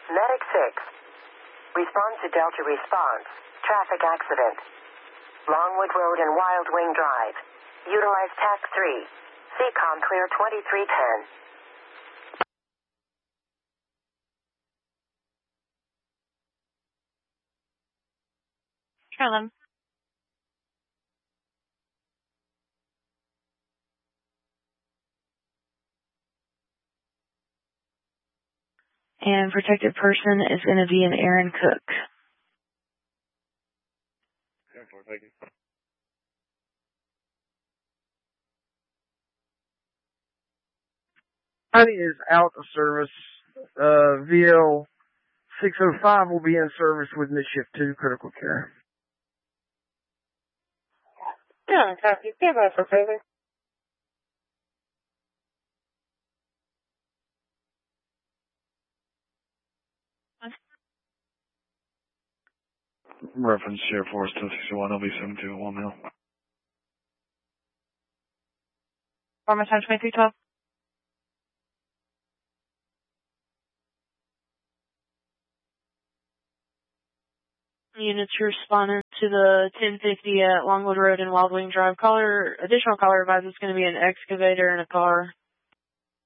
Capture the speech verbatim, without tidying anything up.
Medic six. Respond to Delta response. Traffic accident. Longwood Road and Wild Wing Drive. Utilize T A C three. C COM clear twenty-three ten. Try them. And protected person is going to be an Aaron Cook. Thank you. Honey is out of service. Uh, V L six oh five will be in service with Midship two Critical Care. Yeah, copy. Stand by for further. Reference Sheriff Force two sixty-one, L B seven two one Hill. One more time, twenty-three twelve. Units responding to the ten fifty at Longwood Road and Wild Wing Drive. Caller, additional caller advised it's going to be an excavator in a car.